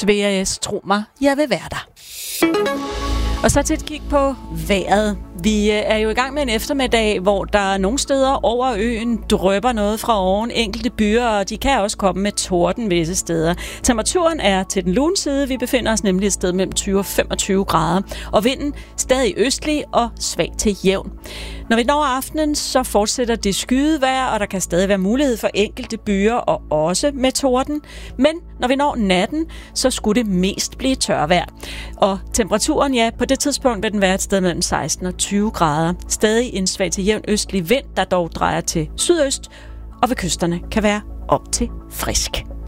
Svea S. Tro mig, jeg vil være der. Og så til et kig på vejret. Vi er jo i gang med en eftermiddag, hvor der nogle steder over øen drypper noget fra oven. Enkelte byer, og de kan også komme med torden visse steder. Temperaturen er til den lune side. Vi befinder os nemlig et sted mellem 20 og 25 grader. Og vinden stadig østlig og svag til jævn. Når vi når aftenen, så fortsætter det skydevejr, og der kan stadig være mulighed for enkelte byer og også med torden. Men når vi når natten, så skulle det mest blive tørvejr. Og temperaturen, ja, på det tidspunkt vil den være et sted mellem 16 og 20 grader. Stadig en svag til jævn østlig vind, der dog drejer til sydøst, og ved kysterne kan være op til frisk.